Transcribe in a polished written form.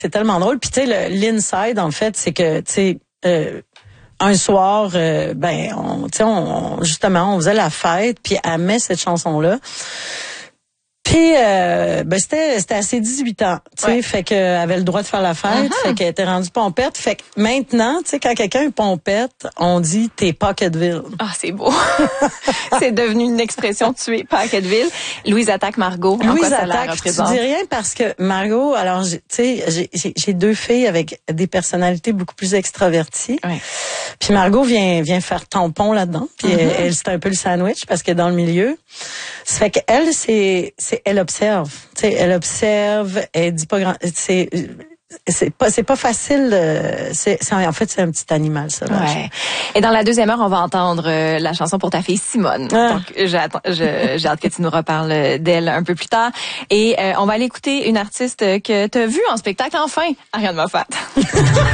C'est tellement drôle. Puis tu sais, l'inside, en fait, c'est que, tu sais, un soir, justement, on faisait la fête, puis elle met cette chanson-là. Puis c'était à ses 18 ans, tu sais, fait qu'elle avait le droit de faire la fête, fait qu'elle était rendue pompette. Fait que maintenant, tu sais, quand quelqu'un est pompette, on dit t'es Pocketville. Ah, c'est beau. C'est devenu une expression, tu es Pocketville. Louise attaque Margot. Louise attaque, je dis rien parce que Margot, alors tu sais, j'ai deux filles avec des personnalités beaucoup plus extraverties. Ouais. Puis Margot vient faire tampon là-dedans, puis elle c'est un peu le sandwich parce qu'elle est dans le milieu. Ça fait qu'elle elle observe, tu sais, elle dit pas grand, c'est pas facile, en fait c'est un petit animal ça. Ouais. Et dans la deuxième heure, on va entendre la chanson pour ta fille Simone. Donc j'ai hâte que tu nous reparles d'elle un peu plus tard et on va aller écouter une artiste que tu as vue en spectacle enfin, Ariane Moffat.